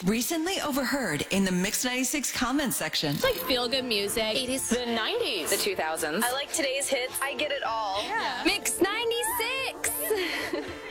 Recently overheard in the Mix 96 comment section. It's like feel-good music. 80s. The 90s. The 2000s. I like today's hits. I get it all. Yeah. Mix